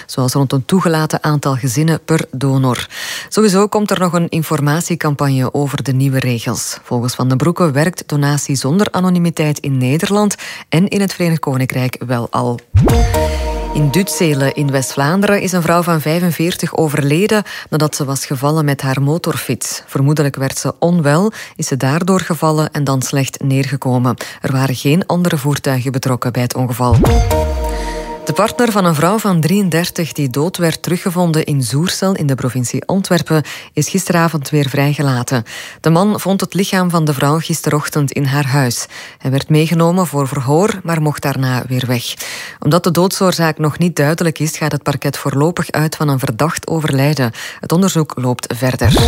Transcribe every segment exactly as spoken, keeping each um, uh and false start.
zoals rond een toegelaten aantal gezinnen per donor. Sowieso komt er nog een informatiecampagne over de nieuwe regels. Volgens Van den Broeke werkt donatie zonder anonimiteit in Nederland en in het Verenigd Koninkrijk wel al. In Dutzelen in West-Vlaanderen is een vrouw van vijfenveertig overleden nadat ze was gevallen met haar motorfiets. Vermoedelijk werd ze onwel, is ze daardoor gevallen en dan slecht neergekomen. Er waren geen andere voertuigen betrokken bij het ongeval. De partner van een vrouw van drieëndertig die dood werd teruggevonden in Zoersel in de provincie Antwerpen is gisteravond weer vrijgelaten. De man vond het lichaam van de vrouw gisterochtend in haar huis. Hij werd meegenomen voor verhoor, maar mocht daarna weer weg. Omdat de doodsoorzaak nog niet duidelijk is, gaat het parket voorlopig uit van een verdacht overlijden. Het onderzoek loopt verder.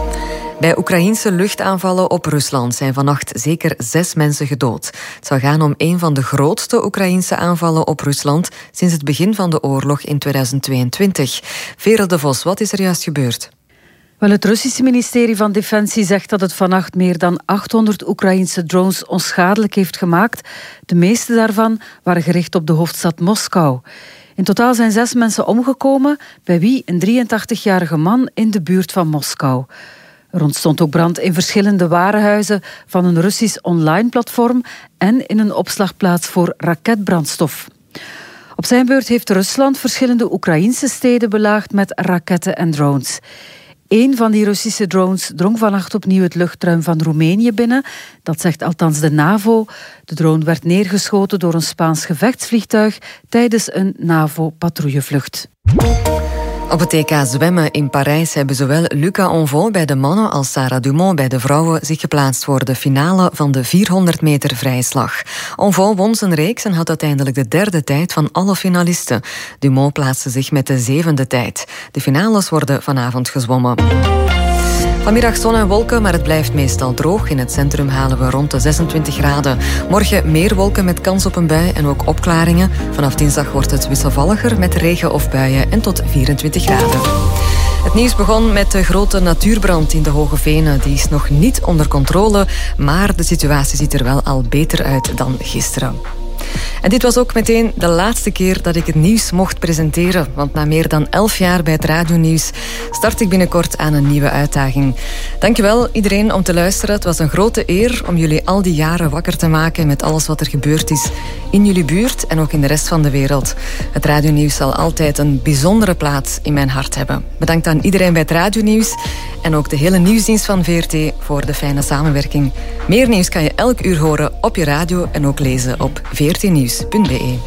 Bij Oekraïense luchtaanvallen op Rusland zijn vannacht zeker zes mensen gedood. Het zou gaan om een van de grootste Oekraïense aanvallen op Rusland sinds het begin van de oorlog in tweeduizend tweeëntwintig. Veerle de Vos, wat is er juist gebeurd? Wel, het Russische ministerie van Defensie zegt dat het vannacht meer dan achthonderd Oekraïense drones onschadelijk heeft gemaakt. De meeste daarvan waren gericht op de hoofdstad Moskou. In totaal zijn zes mensen omgekomen, bij wie een drieëntachtigjarige man in de buurt van Moskou. Er ontstond ook brand in verschillende warenhuizen van een Russisch online-platform en in een opslagplaats voor raketbrandstof. Op zijn beurt heeft Rusland verschillende Oekraïnse steden belaagd met raketten en drones. Eén van die Russische drones drong vannacht opnieuw het luchtruim van Roemenië binnen. Dat zegt althans de NAVO. De drone werd neergeschoten door een Spaans gevechtsvliegtuig tijdens een NAVO-patrouillevlucht. Op het E K zwemmen in Parijs hebben zowel Luca Onvon bij de mannen als Sarah Dumont bij de vrouwen zich geplaatst voor de finale van de vierhonderd meter vrije slag. Onvon won zijn reeks en had uiteindelijk de derde tijd van alle finalisten. Dumont plaatste zich met de zevende tijd. De finales worden vanavond gezwommen. Vanmiddag zon en wolken, maar het blijft meestal droog. In het centrum halen we rond de zesentwintig graden. Morgen meer wolken met kans op een bui en ook opklaringen. Vanaf dinsdag wordt het wisselvalliger met regen of buien en tot vierentwintig graden. Het nieuws begon met de grote natuurbrand in de Hoge Venen. Die is nog niet onder controle, maar de situatie ziet er wel al beter uit dan gisteren. En dit was ook meteen de laatste keer dat ik het nieuws mocht presenteren. Want na meer dan elf jaar bij het radionieuws start ik binnenkort aan een nieuwe uitdaging. Dankjewel iedereen om te luisteren. Het was een grote eer om jullie al die jaren wakker te maken met alles wat er gebeurd is in jullie buurt en ook in de rest van de wereld. Het radionieuws zal altijd een bijzondere plaats in mijn hart hebben. Bedankt aan iedereen bij het radionieuws en ook de hele nieuwsdienst van V R T voor de fijne samenwerking. Meer nieuws kan je elk uur horen op je radio en ook lezen op v r t nieuws punt b e.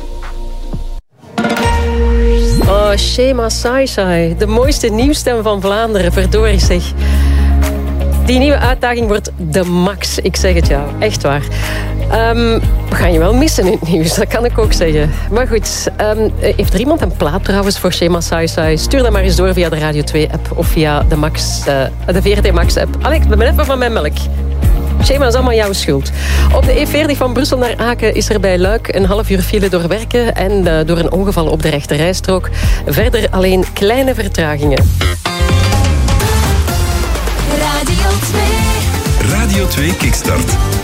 Oh, Shema Saisai, de mooiste nieuwsstem van Vlaanderen, verdorie zeg. Die nieuwe uitdaging wordt de max, ik zeg het jou, echt waar. Um, we gaan je wel missen in het nieuws, dat kan ik ook zeggen. Maar goed, um, heeft er iemand een plaat trouwens voor Shema Saisai? Stuur dat maar eens door via de Radio twee-app of via de, Max, uh, de V R T Max-app. Allee, ik ben even van mijn melk. Shema, dat is allemaal jouw schuld. Op de E veertig van Brussel naar Aken is er bij Luik een half uur file door werken en uh, door een ongeval op de rechterrijstrook. Verder alleen kleine vertragingen. Radio twee. Radio twee Kickstart.